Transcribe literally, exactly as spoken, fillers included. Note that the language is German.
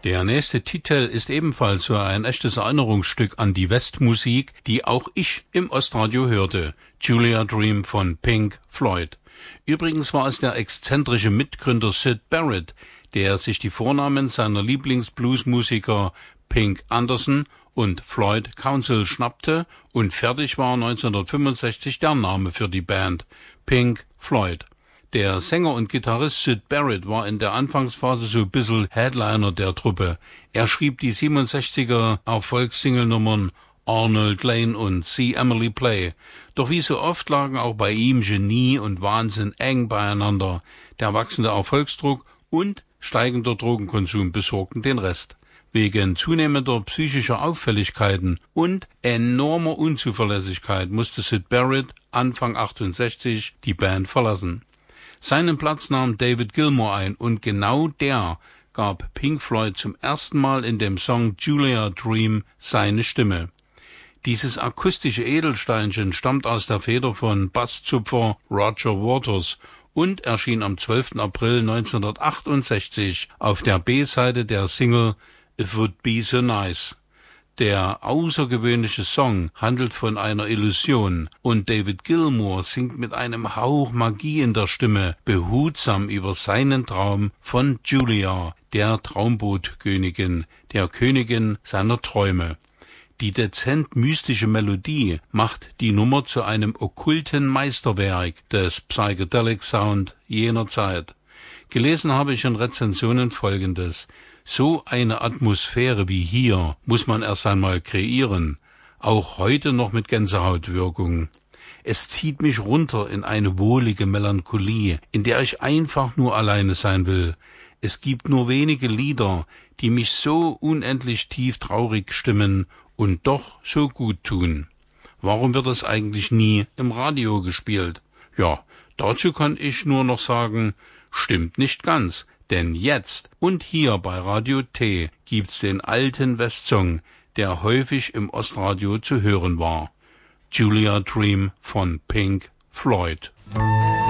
Der nächste Titel ist ebenfalls so ein echtes Erinnerungsstück an die Westmusik, die auch ich im Ostradio hörte. Julia Dream von Pink Floyd. Übrigens war es der exzentrische Mitgründer Syd Barrett, der sich die Vornamen seiner Lieblingsbluesmusiker Pink Anderson und Floyd Council schnappte und fertig war neunzehnhundertfünfundsechzig der Name für die Band, Pink Floyd. Der Sänger und Gitarrist Syd Barrett war in der Anfangsphase so ein bisschen Headliner der Truppe. Er schrieb die siebenundsechziger Erfolgssingle-Nummern Arnold Lane und See Emily Play. Doch wie so oft lagen auch bei ihm Genie und Wahnsinn eng beieinander. Der wachsende Erfolgsdruck und steigender Drogenkonsum besorgten den Rest. Wegen zunehmender psychischer Auffälligkeiten und enormer Unzuverlässigkeit musste Syd Barrett Anfang achtundsechzig die Band verlassen. Seinen Platz nahm David Gilmour ein und genau der gab Pink Floyd zum ersten Mal in dem Song Julia Dream seine Stimme. Dieses akustische Edelsteinchen stammt aus der Feder von Basszupfer Roger Waters und erschien am zwölften April neunzehnhundertachtundsechzig auf der B-Seite der Single It Would Be So Nice. Der außergewöhnliche Song handelt von einer Illusion und David Gilmour singt mit einem Hauch Magie in der Stimme behutsam über seinen Traum von Julia, der Traumboot-Königin, der Königin seiner Träume. Die dezent mystische Melodie macht die Nummer zu einem okkulten Meisterwerk des Psychedelic Sound jener Zeit. Gelesen habe ich in Rezensionen Folgendes: So eine Atmosphäre wie hier muss man erst einmal kreieren, auch heute noch mit Gänsehautwirkung. Es zieht mich runter in eine wohlige Melancholie, in der ich einfach nur alleine sein will. Es gibt nur wenige Lieder, die mich so unendlich tief traurig stimmen und doch so gut tun. Warum wird das eigentlich nie im Radio gespielt? Ja, dazu kann ich nur noch sagen, stimmt nicht ganz. Denn jetzt und hier bei Radio T gibt's den alten Westsong, der häufig im Ostradio zu hören war. Julia Dream von Pink Floyd.